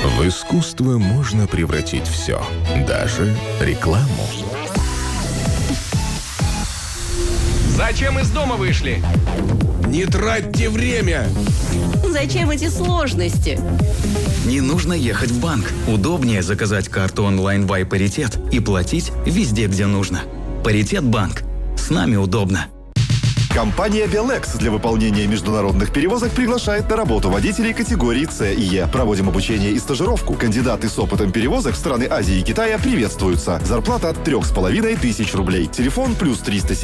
В искусство можно превратить все, даже рекламу. Зачем из дома вышли? Не тратьте время! Зачем эти сложности? Не нужно ехать в банк. Удобнее заказать карту онлайн в iParitet и платить везде, где нужно. Паритет банк. С нами удобно. Компания Белекс для выполнения международных перевозок приглашает на работу водителей категории С и Е. Проводим обучение и стажировку. Кандидаты с опытом перевозок в страны Азии и Китая приветствуются. Зарплата от 3500 рублей. Телефон +307